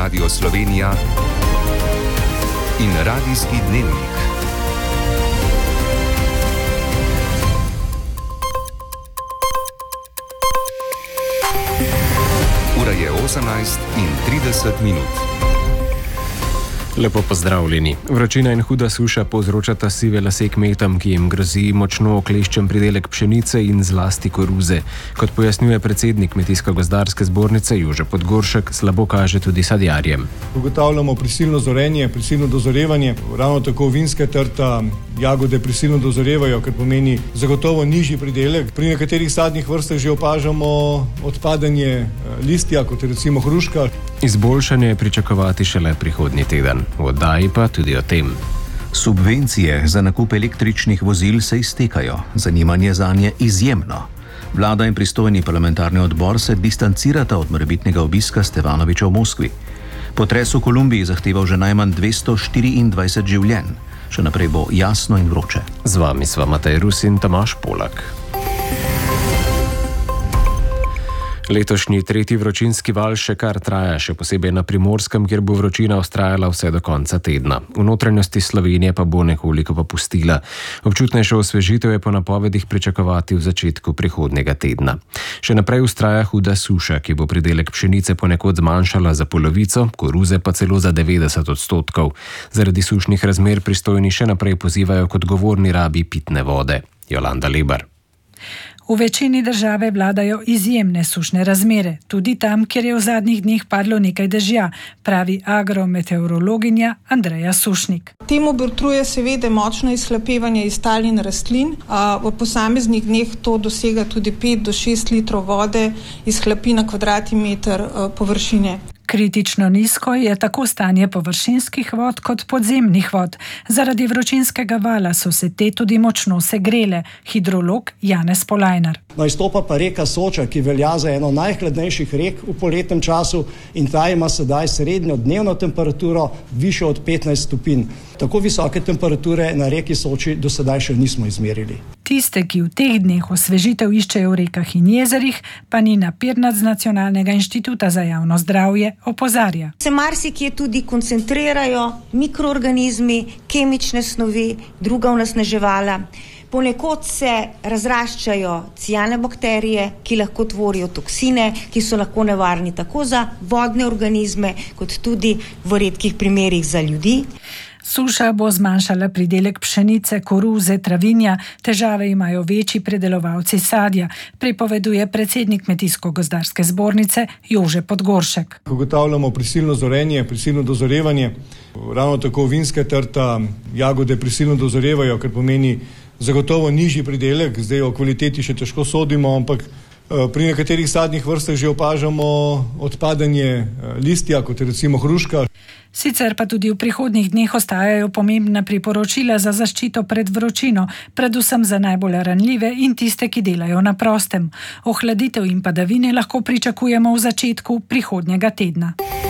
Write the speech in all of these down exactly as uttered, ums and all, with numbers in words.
Radio Slovenija in Radijski dnevnik. Ura je osemnajst in trideset minut. Lepo pozdravljeni. Vročina in huda suša povzročata sive lase kmetom, ki jim grozi močno okleščen pridelek pšenice in zlasti koruze. Kot pojasnjuje predsednik Kmetijsko-gozdarske zbornice Jože Podgoršek, slabo kaže tudi sadjarjem. Ugotavljamo prisilno zorenje, prisilno dozorevanje, ravno tako vinska trta, jagode prisilno dozorevajo, kar pomeni zagotovo nižji pridelek. Pri nekaterih sadnih vrstah že opažamo odpadanje listja, kot je recimo hruška. Izboljšanje je pričakovati šele prihodnji teden. V oddaji pa tudi o tem. Subvencije za nakup električnih vozil se iztekajo, zanimanje zanje izjemno. Vlada in pristojni parlamentarni odbor se distancirata od morebitnega obiska Stevanovića v Moskvi. Potres v Kolumbiji zahteval že najmanj dvesto štiriindvajset življenj. Še naprej bo jasno in vroče. Z vami sva Matej Rus in Tomaž Polak. Letošnji tretji vročinski val še kar traja, še posebej na Primorskem, kjer bo vročina vztrajala vse do konca tedna. V notranjosti Slovenije pa bo nekoliko popustila. Občutnejšo osvežitev je po napovedih pričakovati v začetku prihodnjega tedna. Še naprej vztraja huda suša, ki bo pridelek pšenice ponekod zmanjšala za polovico, koruze pa celo za devetdeset odstotkov. Zaradi sušnih razmer pristojni še naprej pozivajo k odgovorni rabi pitne vode. Jolanda Lebar. V večini države vladajo izjemne sušne razmere, tudi tam, kjer je v zadnjih dneh padlo nekaj dežja, pravi agrometeorologinja Andreja Sušnik. Temu botruje seveda močno izhlapevanje iz tal in rastlin. V posameznih dneh to dosega tudi pet do šest litrov vode izhlapi na kvadratni meter površine. Kritično nizko je tako stanje površinskih vod kot podzemnih vod. Zaradi vročinskega vala so se te tudi močno segrele. Hidrolog Janez Polajnar. No, izstopa pa reka Soča, ki velja za eno najhladnejših rek v poletnem času in ta ima sedaj srednjo dnevno temperaturo višjo od petnajst stopinj. Tako visoke temperature na reki Soči do sedaj še nismo izmerili. Tiste, ki v teh dneh osvežitev iščejo v rekah in jezerih, pa Nina Pirnac z Nacionalnega inštituta za javno zdravje opozarja. Se marsikje tudi koncentrirajo mikroorganizmi, kemične snovi, druga onesnaževala. Ponekod se razraščajo ciane bakterije, ki lahko tvorijo toksine, ki so lahko nevarni tako za vodne organizme, kot tudi v redkih primerih za ljudi. Suša bo zmanjšala pridelek pšenice, koruze, travinja, težave imajo večji predelovalci sadja, pripoveduje predsednik Kmetijsko-gozdarske zbornice Jože Podgoršek. Ugotavljamo prisilno zorenje, prisilno dozorevanje, ravno tako vinska trta, jagode prisilno dozorevajo, kar pomeni zagotovo nižji pridelek, zdaj o kvaliteti še težko sodimo, ampak pri nekaterih sadnih vrstah že opažamo odpadanje listja, kot je recimo hruška. Sicer pa tudi v prihodnjih dneh ostajajo pomembna priporočila za zaščito pred vročino, predvsem za najbolj ranljive in tiste, ki delajo na prostem. Ohladitev in padavine lahko pričakujemo v začetku prihodnjega tedna.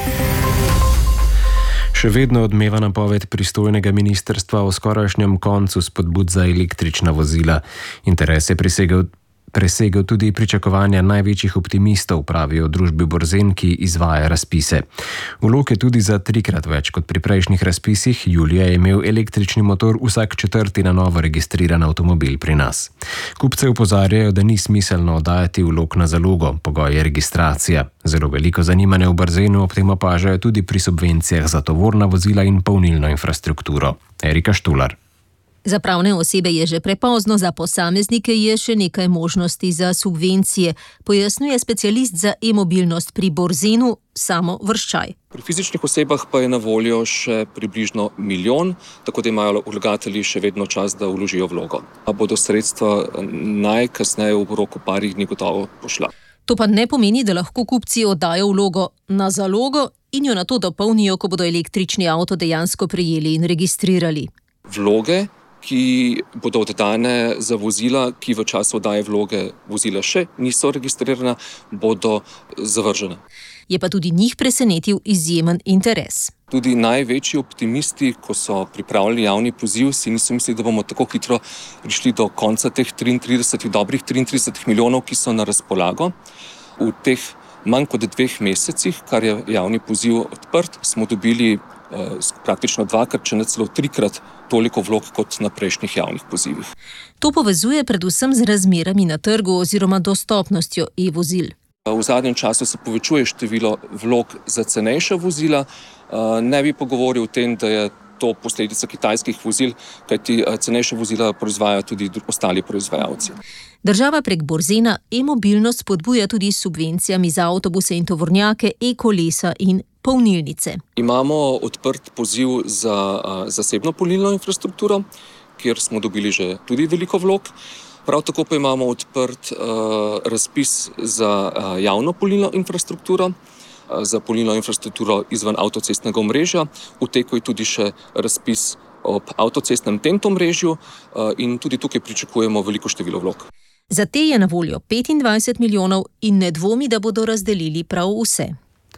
Še vedno odmeva napoved pristojnega ministrstva o skorajšnjem koncu spodbud za električna vozila. Interes je presegel presegel tudi pričakovanja največjih optimistov, pravijo v družbi Borzen, ki izvaja razpise. Vlog je tudi za trikrat več kot pri prejšnjih razpisih. Julija je imel električni motor vsak četrti na novo registriran avtomobil pri nas. Kupce opozarjajo, da ni smiselno oddajati vlog na zalogo, pogoj je registracija. Zelo veliko zanimanja v Borzenu ob tem opažajo tudi pri subvencijah za tovorna vozila in polnilno infrastrukturo. Erika Štular. Za pravne osebe je že prepozno, za posameznike je še nekaj možnosti za subvencije, pojasnjuje specialist za e-mobilnost pri Borzenu Samo Vrščaj. Pri fizičnih osebah pa je na voljo še približno milijon, tako da imajo vlagatelji še vedno čas, da vložijo vlogo. A bodo sredstva najkasneje v roku parih dni gotovo pošla. To pa ne pomeni, da lahko kupci oddajo vlogo na zalogo in jo nato dopolnijo, ko bodo električni avto dejansko prejeli in registrirali. Vloge, ki bodo oddane za vozila, ki v času oddaje vloge vozila še niso registrirana, bodo zavržene. Je pa tudi njih presenetil izjemen interes. Tudi največji optimisti, ko so pripravili javni poziv, si niso mislili, da bomo tako hitro prišli do konca teh triintridesetih, dobrih triintridesetih milijonov, ki so na razpolago. V teh manj kot dveh mesecih, kar je javni poziv odprt, smo dobili praktično dvakrat, če ne celo trikrat toliko vlog kot na prejšnjih javnih pozivih. To povezuje predvsem z razmerami na trgu oziroma dostopnostjo e-vozil. V zadnjem času se povečuje število vlog za cenejša vozila. Ne bi pogovoril o tem, da je to posledica kitajskih vozil, kajti cenejša vozila proizvajajo tudi ostali proizvajalci. Država prek Borzena e-mobilnost spodbuja tudi s subvencijami za avtobuse in tovornjake, e-kolesa in polnilnice. Imamo odprt poziv za zasebno polnilno infrastrukturo, kjer smo dobili že tudi veliko vlog. Prav tako pa imamo odprt uh, razpis za uh, javno polnilno infrastrukturo, uh, za polnilno infrastrukturo izven avtocestnega omrežja. V teku je tudi še razpis ob avtocestnem TEN-T omrežju uh, in tudi tukaj pričakujemo veliko število vlog. Za te je na voljo petindvajset milijonov in ne dvomi, da bodo razdelili prav vse.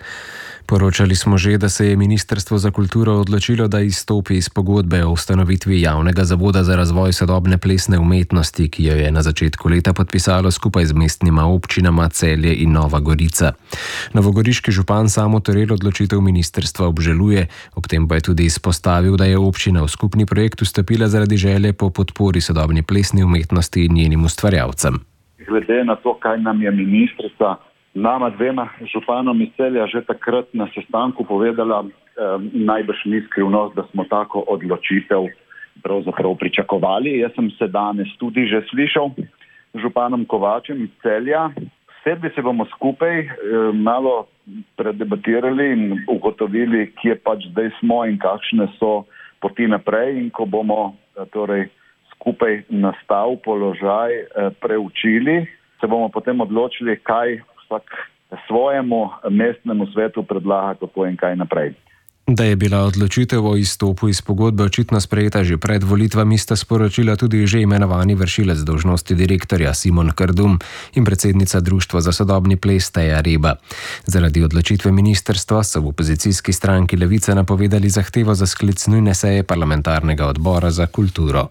Poročali smo že, da se je Ministrstvo za kulturo odločilo, da izstopi iz pogodbe o ustanovitvi javnega zavoda za razvoj sodobne plesne umetnosti, ki jo je na začetku leta podpisalo skupaj z mestnima občinama Celje in Nova Gorica. Novogoriški župan Samo Terel odločitev ministrstva obžaluje, ob tem pa je tudi izpostavil, da je občina v skupni projekt vstopila zaradi želje po podpori sodobni plesni umetnosti in njenim ustvarjalcem. Glede na to, kaj nam je ministrica nama dvema županom iz Celja že takrat na sestanku povedala, eh, najbrž ni skrivnost, da smo tako odločitev pravzaprav pričakovali. Jaz sem se danes tudi že slišal z županom Kovačem iz Celja. Sedli se bomo skupaj eh, malo predebatirali in ugotovili, kje pač zdaj smo in kakšne so poti naprej, in ko bomo eh, torej skupaj nastav položaj eh, preučili, se bomo potem odločili, kaj vsak svojemu mestnemu svetu predlaga, kako in kaj naprej. Da je bila odločitev o izstopu iz pogodbe očitno sprejeta že pred volitvami, sta sporočila tudi že imenovani vršilec dolžnosti direktorja Simon Krdum in predsednica Društva za sodobni ples Teja Reba. Zaradi odločitve ministrstva so v opozicijski stranki Levica napovedali zahtevo za sklic nujne seje parlamentarnega odbora za kulturo.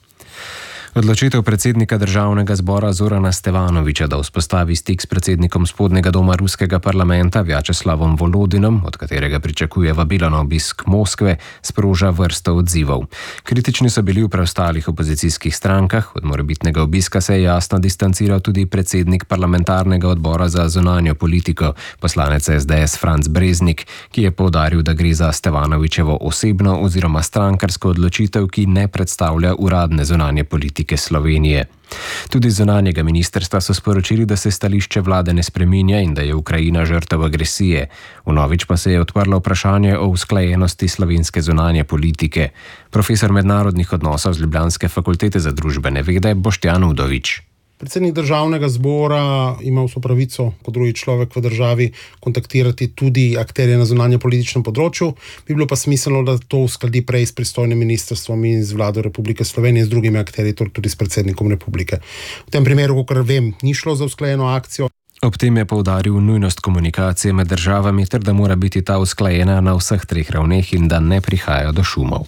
Odločitev predsednika državnega zbora Zorana Stevanovića, da vzpostavi stik s predsednikom spodnjega doma ruskega parlamenta Vjačeslavom Volodinom, od katerega pričakuje vabilo na obisk Moskve, sproža vrsto odzivov. Kritični so bili v preostalih opozicijskih strankah, od morebitnega obiska se je jasno distanciral tudi predsednik parlamentarnega odbora za zunanjo politiko, poslanec S D S Franc Breznik, ki je poudaril, da gre za Stevanovićevo osebno oziroma strankarsko odločitev, ki ne predstavlja uradne zunanje politike Slovenije. Tudi z zunanjega ministrstva so sporočili, da se stališče vlade ne spreminja in da je Ukrajina žrtev agresije. Vnovič pa se je odprlo vprašanje o usklajenosti slovenske zunanje politike. Profesor mednarodnih odnosov z Ljubljanske fakultete za družbene vede Boštjan Udovič. Predsednik državnega zbora ima vso pravico, kot drugi človek v državi, kontaktirati tudi akterje na zunanje političnem področju. Bi bilo pa smiselno, da to uskladi prej s pristojnim ministrstvom in z vlado Republike Slovenije, z drugimi akterji, tudi s predsednikom republike. V tem primeru, kakor vem, ni šlo za usklajeno akcijo. Ob tem je poudaril nujnost komunikacije med državami ter da mora biti ta usklajena na vseh treh ravneh in da ne prihaja do šumov.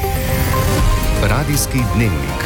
Radijski dnevnik.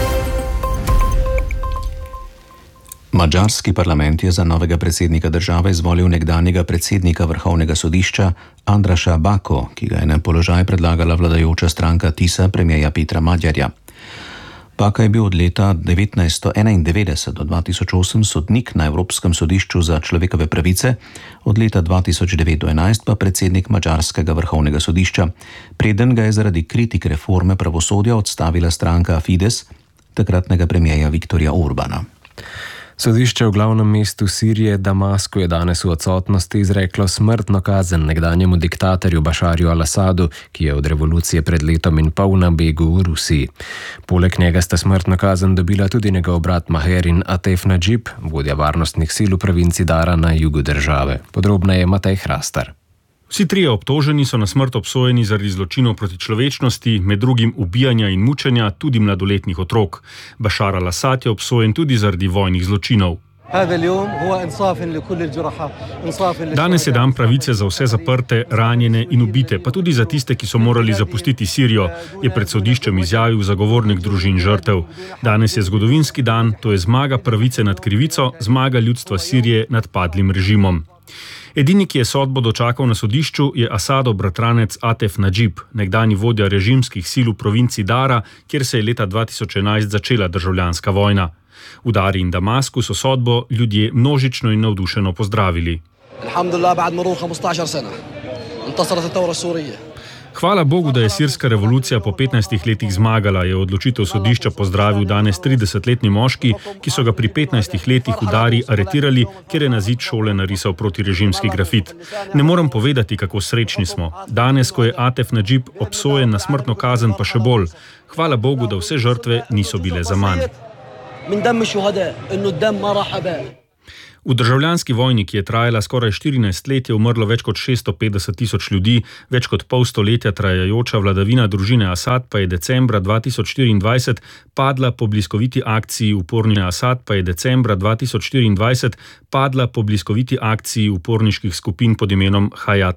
Madžarski parlament je za novega predsednika države izvolil nekdanjega predsednika vrhovnega sodišča Andraša Bako, ki ga je na položaj predlagala vladajoča stranka Tisa premierja Petra Madjarja. Baka je bil od leta devetnajststo enaindevetdeset do dva tisoč osem sodnik na Evropskem sodišču za človekove pravice, od leta dva tisoč devet do enajst pa predsednik madžarskega vrhovnega sodišča, preden ga je zaradi kritik reforme pravosodja odstavila stranka Fides takratnega premierja Viktorja Orbana. Sodišče v glavnem mestu Sirije, Damasku, je danes v odsotnosti izreklo smrtno kazen nekdanjemu diktatorju Bašarju al-Asadu, ki je od revolucije pred letom in pol na begu v Rusiji. Poleg njega sta smrtno kazen dobila tudi njegov brat Maher in Atef Nadžib, vodja varnostnih sil v provinci Dara na jugu države. Podrobneje Matej Hrastar. Vsi trije obtoženi so na smrt obsojeni zaradi zločinov proti človečnosti, med drugim ubijanja in mučenja tudi mladoletnih otrok. Bašar al-Asad je obsojen tudi zaradi vojnih zločinov. Danes je dan pravice za vse zaprte, ranjene in ubite, pa tudi za tiste, ki so morali zapustiti Sirijo, je pred sodiščem izjavil zagovornik družin žrtev. Danes je zgodovinski dan, to je zmaga pravice nad krivico, zmaga ljudstva Sirije nad padlim režimom. Edini, ki je sodbo dočakal na sodišču, je Asadov bratranec Atef Nadžib, nekdanji vodja režimskih sil v provinci Dara, kjer se je leta dva tisoč enajst začela državljanska vojna. V Dari in Damasku so sodbo ljudje množično in navdušeno pozdravili. Hvala Bogu, da je sirska revolucija po petnajstih letih zmagala, je odločitev sodišča pozdravil danes tridesetletni moški, ki so ga pri petnajstih letih v Dari aretirali, ker je na zid šole narisal protirežimski grafit. Ne morem povedati, kako srečni smo. Danes, ko je Atef Nadžib obsojen na smrtno kazen, pa še bolj. Hvala Bogu, da vse žrtve niso bile zaman. V državljanski vojni, ki je trajala skoraj štirinajst let, je umrlo več kot šeststo petdeset tisoč ljudi, več kot pol stoletja trajajoča vladavina družine Asad pa je decembra dva tisoč štiriindvajset padla po bliskoviti akciji uporniških Asad pa je decembra dva tisoč štiriindvajset padla po bliskoviti akciji uporniških skupin pod imenom Hayat